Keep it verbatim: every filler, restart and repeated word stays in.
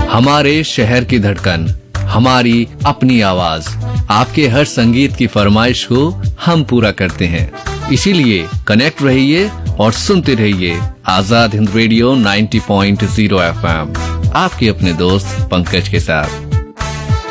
हमारे शहर की धड़कन, हमारी अपनी आवाज। आपके हर संगीत की फरमाइश को हम पूरा करते हैं। इसीलिए कनेक्ट रहिए और सुनते रहिए आजाद हिंद रेडियो नब्बे पॉइंट शून्य एफ एम, आपके अपने दोस्त पंकज के साथ।